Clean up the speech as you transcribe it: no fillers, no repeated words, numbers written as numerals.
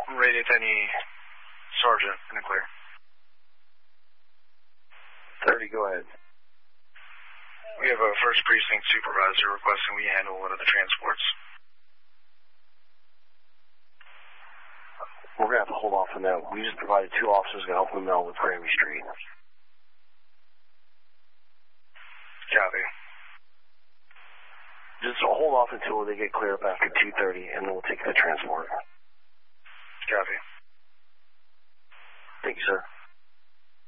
Radio to any sergeant in the clear. 30, go ahead. We have a 1st Precinct supervisor requesting we handle one of the transports. We're going to have to hold off on that. We just provided 2 officers to help them out with Grammy Street. Copy. Just hold off until they get clear up after 2:30, and then we'll take the transport. Copy. Thank you, sir.